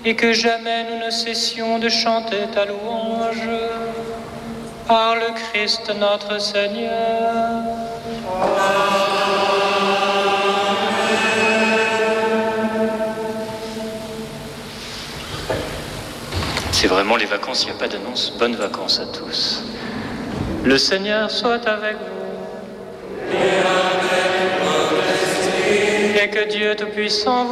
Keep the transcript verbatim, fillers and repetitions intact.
et que jamais nous ne cessions de chanter ta louange. Par le Christ notre Seigneur. C'est vraiment les vacances, il n'y a pas d'annonce. Bonnes vacances à tous. Le Seigneur soit avec vous. Et avec votre esprit. Et que Dieu Tout-Puissant